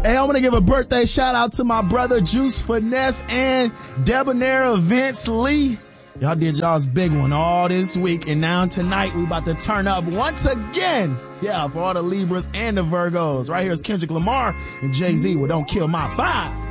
Hey, I'm going to give a birthday shout out to my brother Juice Finesse and Debonair Vince Lee. Y'all did y'all's big one all this week, and now tonight we about to turn up once again. Yeah, for all the Libras and the Virgos. Right here is Kendrick Lamar and Jay-Z with Don't Kill My Vibe.